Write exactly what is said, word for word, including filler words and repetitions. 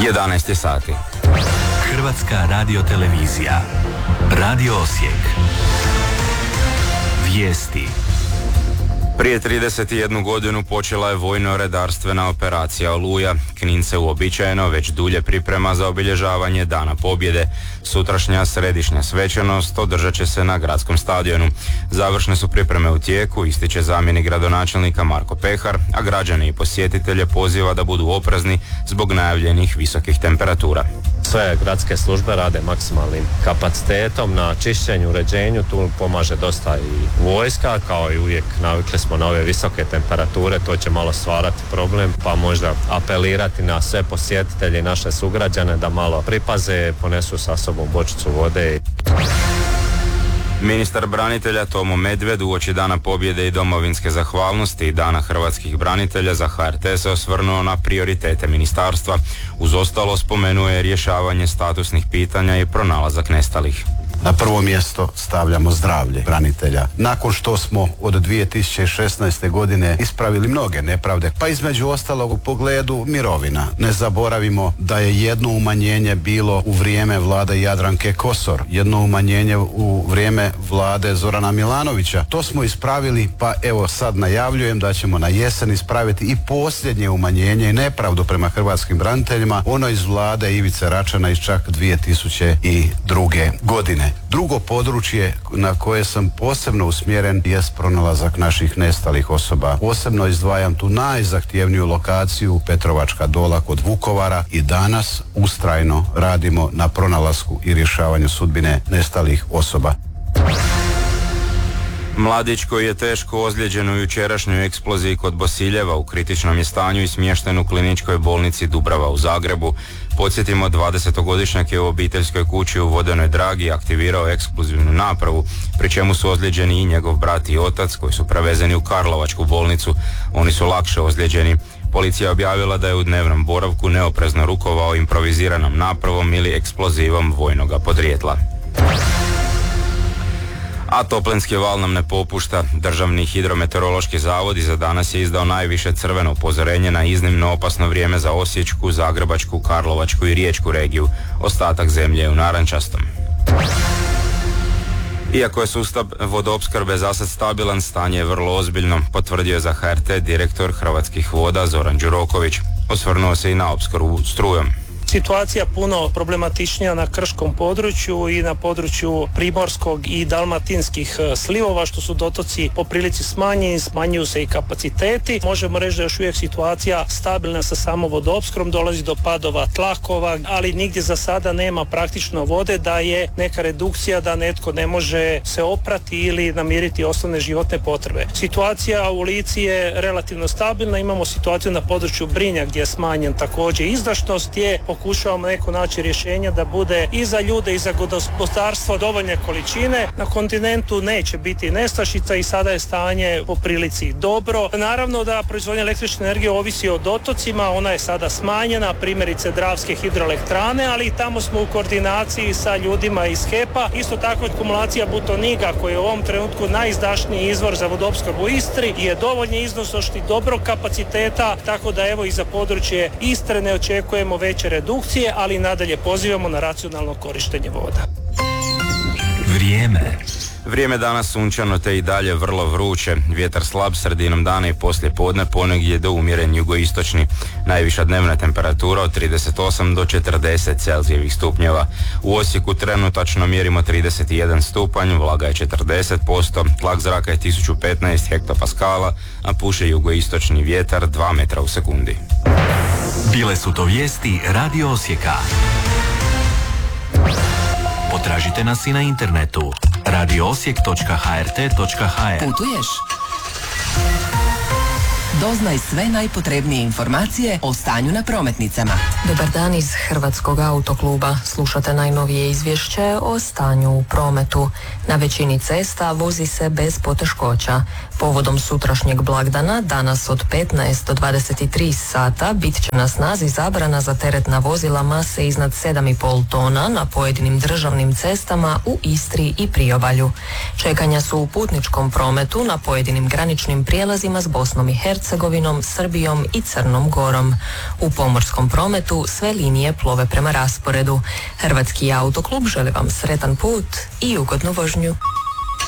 jedanaest je sati. Hrvatska radiotelevizija. Radio Osijek. Vijesti. Prije trideset jednu godinu počela je vojno-redarstvena operacija Oluja. Knin se uobičajeno već dulje priprema za obilježavanje Dana pobjede. Sutrašnja središnja svečanost održat će se na gradskom stadionu. Završne su pripreme u tijeku, ističe zamjenik gradonačelnika Marko Pehar, a građane i posjetitelje poziva da budu oprezni zbog najavljenih visokih temperatura. Sve gradske službe rade maksimalnim kapacitetom na čišćenju, uređenju, tu pomaže dosta i vojska, kao i uvijek navikli smo na ove visoke temperature, to će malo stvarati problem, pa možda apelirati na sve posjetitelje i naše sugrađane da malo pripaze, ponesu sa sobom bočicu vode. Ministar branitelja Tomo Medved uoči Dana pobjede i domovinske zahvalnosti i Dana hrvatskih branitelja za H R T se osvrnuo na prioritete ministarstva. Uz ostalo spomenuo je rješavanje statusnih pitanja i pronalazak nestalih. Na prvo mjesto stavljamo zdravlje branitelja. Nakon što smo od dvije tisuće šesnaeste. godine ispravili mnoge nepravde, pa između ostalog u pogledu mirovina. Ne zaboravimo da je jedno umanjenje bilo u vrijeme vlade Jadranke Kosor, jedno umanjenje u vrijeme vlade Zorana Milanovića. To smo ispravili, pa evo sad najavljujem da ćemo na jesen ispraviti i posljednje umanjenje i nepravdu prema hrvatskim braniteljima, ono iz vlade Ivice Račana iz čak dvije tisuće druge. godine. Drugo područje na koje sam posebno usmjeren jest pronalazak naših nestalih osoba. Posebno izdvajam tu najzahtjevniju lokaciju Petrovačka dola kod Vukovara i danas ustrajno radimo na pronalasku i rješavanju sudbine nestalih osoba. Mladić koji je teško ozlijeđen u jučerašnjoj eksploziji kod Bosiljeva u kritičnom je stanju i smješten u kliničkoj bolnici Dubrava u Zagrebu. Podsjetimo, dvadesetogodišnjak je u obiteljskoj kući u Vodenoj Dragi aktivirao eksplozivnu napravu, pri čemu su ozlijeđeni i njegov brat i otac koji su prevezeni u Karlovačku bolnicu. Oni su lakše ozlijeđeni. Policija je objavila da je u dnevnom boravku neoprezno rukovao improviziranom napravom ili eksplozivom vojnoga podrijetla. A toplinski val nam ne popušta. Državni hidrometeorološki zavod za danas je izdao najviše crveno upozorenje na iznimno opasno vrijeme za Osječku, Zagrebačku, Karlovačku i Riječku regiju. Ostatak zemlje je u narančastom. Iako je sustav vodoopskrbe zasad stabilan, stanje je vrlo ozbiljno, potvrdio je za H R T direktor Hrvatskih voda Zoran Đuroković. Osvrnuo se i na opskrbu strujom. Situacija puno problematičnija na krškom području i na području primorskog i dalmatinskih slivova, što su dotoci po prilici smanjeni, smanjuju se i kapaciteti. Možemo reći da je još uvijek situacija stabilna sa samo vodoopskrbom, dolazi do padova tlakova, ali nigdje za sada nema praktično vode, da je neka redukcija da netko ne može se oprati ili namiriti osnovne životne potrebe. Situacija u Lici je relativno stabilna, imamo situaciju na području Brinja gdje je smanjen također izdašnost, je pokušavamo neko naći rješenja da bude i za ljude i za gospodarstvo dovoljne količine. Na kontinentu neće biti nestašica i sada je stanje po prilici dobro. Naravno da proizvodnja električne energije ovisi o dotocima, ona je sada smanjena, primjerice Dravske hidroelektrane, ali i tamo smo u koordinaciji sa ljudima iz H E P-a. Isto tako akumulacija Butoniga, koji je u ovom trenutku najizdašniji izvor za vodoopskrbu u Istri, je dovoljni iznosošti dobrog kapaciteta, tako da evo i za područje Istre ne očekujemo veće redukcije, ali nadalje pozivamo na racionalno korištenje voda. Vrijeme. Vrijeme danas sunčano te i dalje vrlo vruće. Vjetar slab sredinom dana i poslije podne, ponegdje do umjeren jugoistočni. Najviša dnevna temperatura od trideset osam do četrdeset Celzijevih stupnjeva. U Osijeku trenutačno mjerimo trideset jedan stupanj, vlaga je četrdeset posto, tlak zraka je tisuću petnaest hektopaskala, a puše jugoistočni vjetar dva metra u sekundi. Bile su to vijesti Radio Osijeka. Potražite nas i na internetu radio osijek točka h r t točka h r. Putuješ? Doznaj sve najpotrebnije informacije o stanju na prometnicama. Dobar dan iz Hrvatskog autokluba. Slušate najnovije izvješće o stanju u prometu. Na većini cesta vozi se bez poteškoća. Povodom sutrašnjeg blagdana, danas od petnaest do dvadeset tri sata, bit će na snazi zabrana za teretna vozila mase iznad sedam i pol tona na pojedinim državnim cestama u Istri i Priobalju. Čekanja su u putničkom prometu na pojedinim graničnim prijelazima s Bosnom i Hercegovinom, Srbijom i Crnom Gorom. U pomorskom prometu sve linije plove prema rasporedu. Hrvatski autoklub želi vam sretan put i ugodnu vožnju.